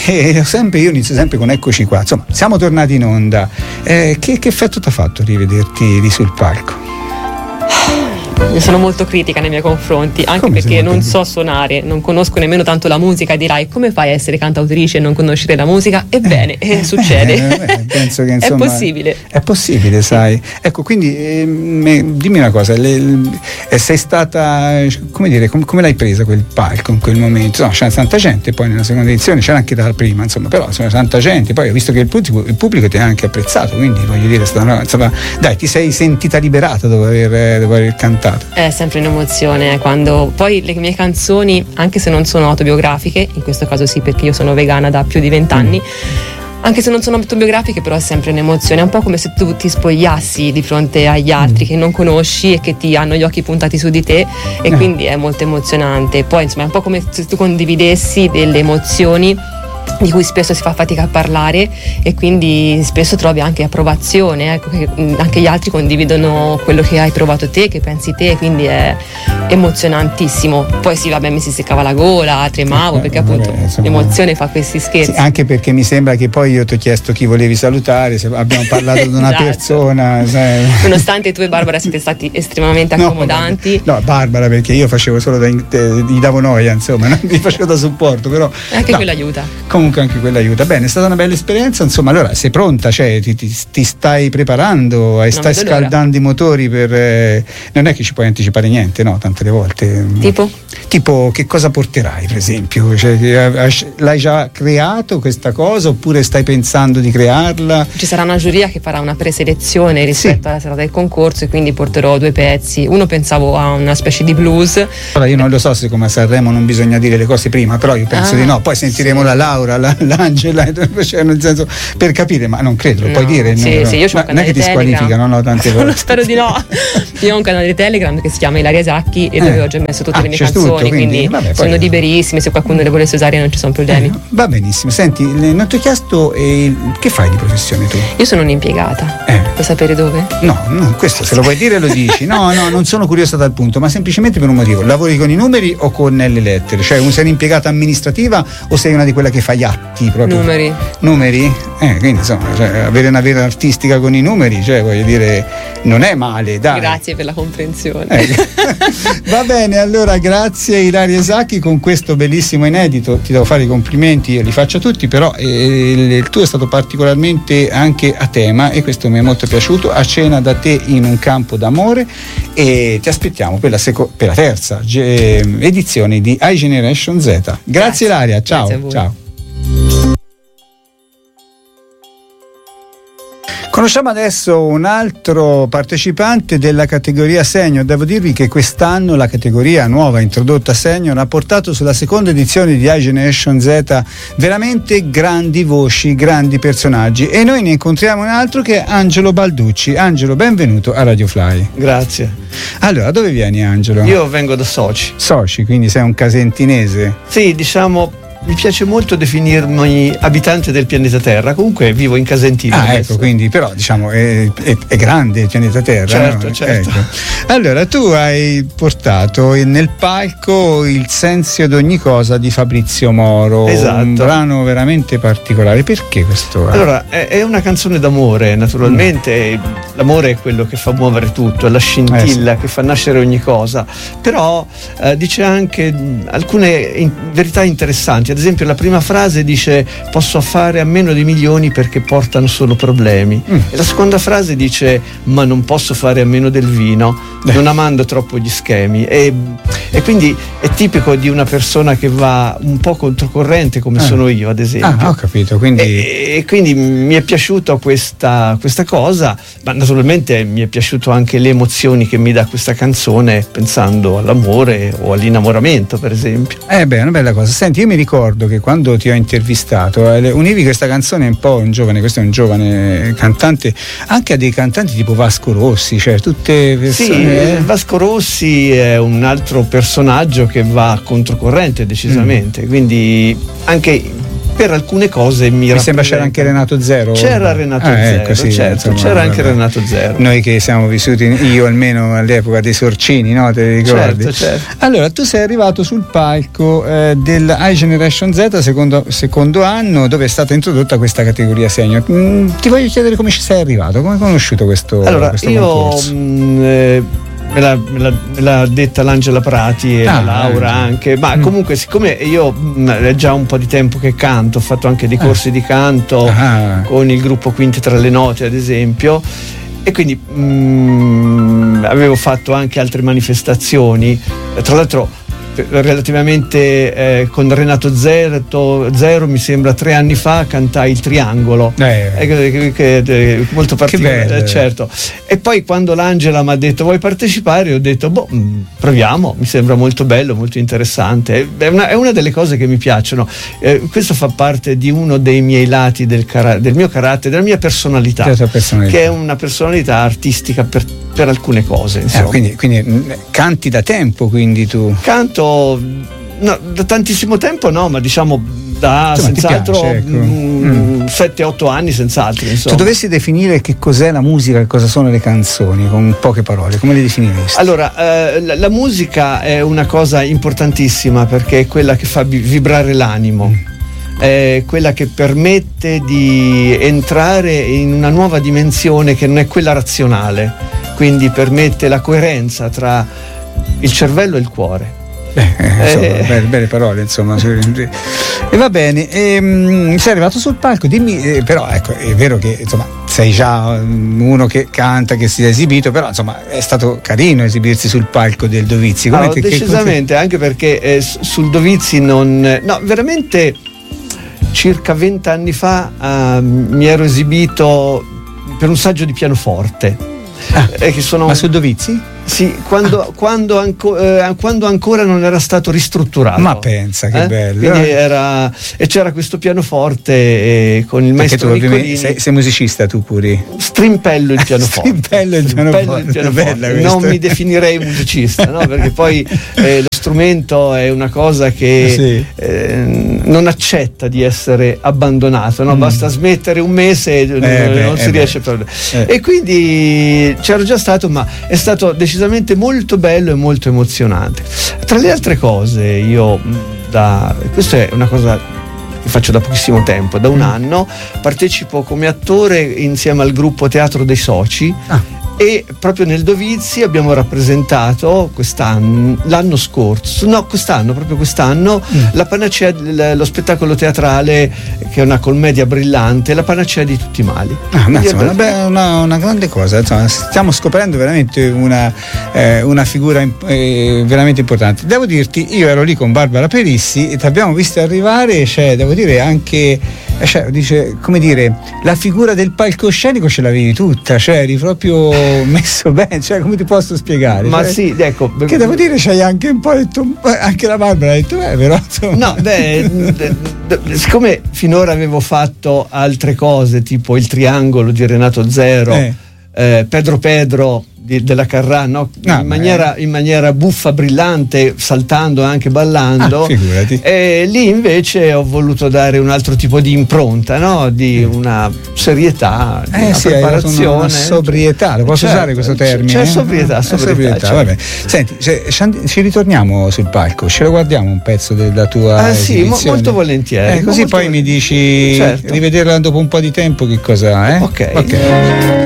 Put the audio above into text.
E io inizio sempre con eccoci qua. Insomma, siamo tornati in onda. Che effetto ti ha fatto rivederti lì sul palco? Io sono molto critica nei miei confronti, anche Come perché non so suonare, non conosco nemmeno tanto la musica. Dirai, come fai a essere cantautrice e non conoscere la musica? Ebbene, succede. Penso che insomma è possibile, sai. Ecco, quindi dimmi una cosa, sei stata, come dire, come l'hai presa quel palco in quel momento? No, c'era tanta gente, poi nella seconda edizione c'era anche dalla prima, insomma, però c'era tanta gente, poi ho visto che il pubblico ti ha anche apprezzato, quindi voglio dire, dai, ti sei sentita liberata dopo aver cantato. È sempre un'emozione quando poi le mie canzoni, anche se non sono autobiografiche, in questo caso sì, perché io sono vegana da più di 20 anni, anche se non sono autobiografiche, però è sempre un'emozione. È un po' come se tu ti spogliassi di fronte agli altri che non conosci e che ti hanno gli occhi puntati su di te, e quindi è molto emozionante. Poi insomma è un po' come se tu condividessi delle emozioni di cui spesso si fa fatica a parlare, e quindi spesso trovi anche approvazione, ecco, che anche gli altri condividono quello che hai provato te, che pensi te, quindi è emozionantissimo. Poi sì, vabbè, mi si seccava la gola, tremavo, perché appunto l'emozione fa questi scherzi. Sì, anche perché mi sembra che poi io ti ho chiesto chi volevi salutare, se abbiamo parlato di una persona, sai. Nonostante tu e Barbara siete stati estremamente accomodanti. No, Barbara, perché io facevo solo gli davo noia, insomma, non mi facevo da supporto, però anche quello aiuta. Comunque anche quella aiuta. Bene, è stata una bella esperienza, insomma. Allora sei pronta, cioè ti stai preparando e stai scaldando i motori per non è che ci puoi anticipare niente, no, tante le volte. Tipo che cosa porterai, per esempio? Cioè, l'hai già creato questa cosa oppure stai pensando di crearla? Ci sarà una giuria che farà una preselezione rispetto alla serata del concorso, e quindi porterò 2 pezzi. Uno pensavo a una specie di blues. Allora, io non lo so se come a Sanremo non bisogna dire le cose prima, però io penso di no. Poi sentiremo la Laura, l'Angela, cioè, nel senso, per capire, ma non credo, lo puoi dire? Sì, io ho un canale non è che ti squalificano, no, tante volte. Spero di no. Io ho un canale di Telegram che si chiama Ilaria Sacchi e dove ho già messo tutte le mie canzoni, tutto, quindi vabbè, sono liberissime, se qualcuno le volesse usare non ci sono problemi. Va benissimo. Senti, non ti ho chiesto che fai di professione tu? Io sono un'impiegata. Vuoi sapere dove? No, questo se lo vuoi dire lo dici. No, non sono curiosa dal punto, ma semplicemente per un motivo. Lavori con i numeri o con le lettere? Cioè, sei un'impiegata amministrativa o sei una di quelle che fa gli atti proprio? Numeri? Quindi insomma, cioè, avere una vera artistica con i numeri, cioè voglio dire, non è male, dai. Grazie per la comprensione. Va bene, allora grazie Ilaria Sacchi con questo bellissimo inedito. Ti devo fare i complimenti, io li faccio a tutti, però il tuo è stato particolarmente anche a tema e questo mi è molto piaciuto. A cena da te in un campo d'amore, e ti aspettiamo per la terza edizione di iGeneration Z. Grazie Ilaria, ciao. Grazie a voi. Ciao. Conosciamo adesso un altro partecipante della categoria Senior. Devo dirvi che quest'anno la categoria nuova introdotta Senior ha portato sulla seconda edizione di iGeneration Z veramente grandi voci, grandi personaggi, e noi ne incontriamo un altro che è Angelo Balducci. Angelo, benvenuto a Radio Fly. Grazie. Allora, dove vieni, Angelo? Io vengo da Soci. Soci, quindi sei un casentinese? Sì, diciamo, mi piace molto definirmi abitante del pianeta Terra, comunque vivo in Casentino. Ecco, quindi però diciamo è grande il pianeta Terra. Certo, no? certo. Ecco. Allora, tu hai portato nel palco Il senso d'ogni cosa di Fabrizio Moro. Esatto. Un brano veramente particolare. Perché questo? Allora, è una canzone d'amore, naturalmente. L'amore è quello che fa muovere tutto, è la scintilla che fa nascere ogni cosa, però dice anche alcune verità interessanti. Ad esempio, la prima frase dice: posso fare a meno di milioni perché portano solo problemi. E la seconda frase dice: ma non posso fare a meno del vino, non amando troppo gli schemi. E quindi è tipico di una persona che va un po' controcorrente, come sono io, ad esempio. Ho capito. Quindi... E quindi mi è piaciuta questa cosa, ma naturalmente mi è piaciuto anche le emozioni che mi dà questa canzone, pensando all'amore o all'innamoramento, per esempio. È una bella cosa. Senti, io mi ricordo che quando ti ho intervistato univi questa canzone un po' questo è un giovane cantante, anche a dei cantanti tipo Vasco Rossi, cioè tutte persone. Sì, Vasco Rossi è un altro personaggio che va controcorrente decisamente, quindi anche per alcune cose mi sembra c'era anche Renato Zero. C'era Renato Zero, ecco, sì, certo, insomma, c'era anche Renato Zero. Noi che siamo vissuti, io almeno all'epoca dei Sorcini, no? Te li ricordi? Certo. Allora, tu sei arrivato sul palco del High Generation Z secondo anno, dove è stata introdotta questa categoria senior. Ti voglio chiedere come ci sei arrivato, come hai conosciuto questo concorso? Me l'ha detta l'Angela Prati e la Laura anche, ma comunque siccome io è già un po' di tempo che canto, ho fatto anche dei corsi di canto con il gruppo Quinte tra le note ad esempio, e quindi avevo fatto anche altre manifestazioni, tra l'altro relativamente con Renato Zero mi sembra 3 anni fa cantai il Triangolo, molto particolare, certo. E poi quando l'Angela mi ha detto vuoi partecipare, ho detto proviamo, mi sembra molto bello, molto interessante, è una delle cose che mi piacciono, questo fa parte di uno dei miei lati del mio carattere, della mia personalità, che è una personalità artistica per alcune cose, quindi canti da tempo, quindi tu? Canto da tantissimo tempo no, ma diciamo da senz'altro 7-8 anni senz'altro, insomma. Se dovessi definire che cos'è la musica, che cosa sono le canzoni, con poche parole, come le definiresti? Allora, la musica è una cosa importantissima perché è quella che fa vibrare l'animo, è quella che permette di entrare in una nuova dimensione che non è quella razionale, quindi permette la coerenza tra il cervello e il cuore. Belle parole, insomma. E va bene, sei arrivato sul palco, dimmi, però ecco, è vero che insomma sei già uno che canta, che si è esibito, però insomma è stato carino esibirsi sul palco del Dovizzi. Decisamente, anche perché sul Dovizzi veramente circa 20 anni fa mi ero esibito per un saggio di pianoforte. Ma sul Dovizzi? Sì, quando ancora non era stato ristrutturato. Ma pensa, che bello. Quindi e c'era questo pianoforte con il maestro Nicolini. Sei musicista tu pure? Strimpello il pianoforte. Strimpello il pianoforte. Non mi definirei musicista, no? Perché poi lo strumento è una cosa che non accetta di essere abbandonato, no? Basta smettere un mese e non si riesce a E quindi c'ero già stato, ma è stato decisamente molto bello e molto emozionante. Tra le altre cose, questa è una cosa che faccio da pochissimo tempo, da un anno partecipo come attore insieme al gruppo Teatro dei Soci. E proprio nel Dovizzi abbiamo rappresentato l'anno scorso, proprio quest'anno, La Panacea, lo spettacolo teatrale, che è una commedia brillante, La Panacea di tutti i mali. Una grande cosa, insomma, stiamo scoprendo veramente una figura veramente importante. Devo dirti, io ero lì con Barbara Perissi e ti abbiamo visto arrivare, devo dire anche, come dire, la figura del palcoscenico ce l'avevi tutta, eri proprio messo bene, come ti posso spiegare? Ma sì, ecco, che devo dire, c'hai anche un po' detto, anche la Barbara ha detto, però insomma. Siccome finora avevo fatto altre cose, tipo il Triangolo di Renato Zero, Pedro della Carrà, in maniera buffa, brillante, saltando e anche ballando, e lì invece ho voluto dare un altro tipo di impronta, di una serietà, di una preparazione, una sobrietà, lo posso usare questo termine? C'è sobrietà. Vabbè. Senti, ci ritorniamo sul palco, ce lo guardiamo un pezzo della tua esibizione? Sì, molto volentieri. Così poi mi dici, rivederla dopo un po' di tempo, che cosa è? Ok.